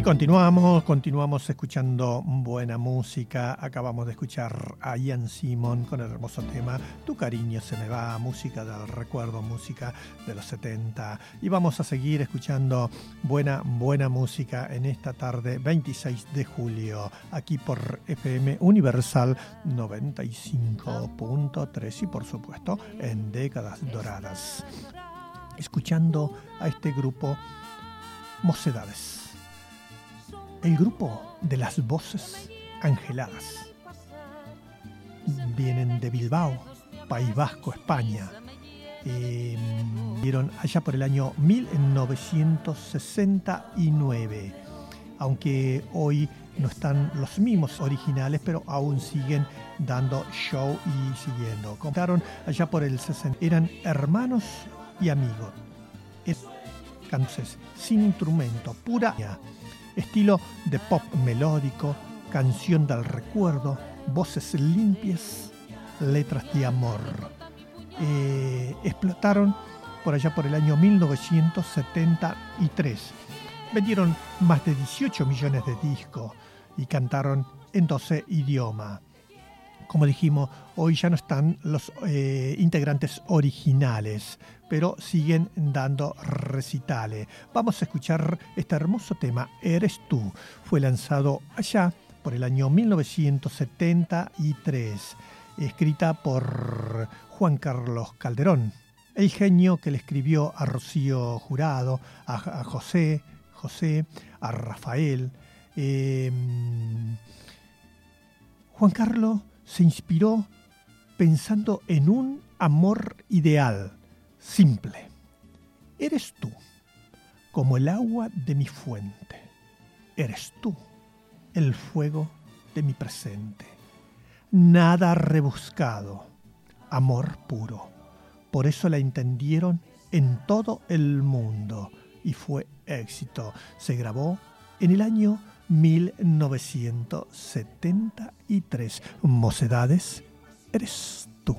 Y continuamos escuchando buena música. Acabamos de escuchar a Ian Simon con el hermoso tema Tu cariño se me va, música del recuerdo, música de los 70. Y vamos a seguir escuchando buena música en esta tarde 26 de julio, aquí por FM Universal 95.3 y por supuesto en Décadas Doradas. Escuchando a este grupo Mocedades. El grupo de las voces angeladas. Vienen de Bilbao, País Vasco, España. Vieron allá por el año 1969. Aunque hoy no están los mismos originales, pero aún siguen dando show y siguiendo. Contaron allá por el 60. Eran hermanos y amigos. Entonces, sin instrumento, pura estilo de pop melódico, canción del recuerdo, voces limpias, letras de amor. Explotaron por allá por el año 1973. Vendieron más de 18 millones de discos y cantaron en 12 idiomas. Como dijimos, hoy ya no están los integrantes originales, pero siguen dando recitales. Vamos a escuchar este hermoso tema, Eres tú. Fue lanzado allá por el año 1973, escrita por Juan Carlos Calderón, el genio que le escribió a Rocío Jurado, a José, a Rafael. Juan Carlos se inspiró pensando en un amor ideal, simple. Eres tú, como el agua de mi fuente. Eres tú, el fuego de mi presente. Nada rebuscado, amor puro. Por eso la entendieron en todo el mundo y fue éxito. Se grabó en el año 1973. Mocedades, eres tú.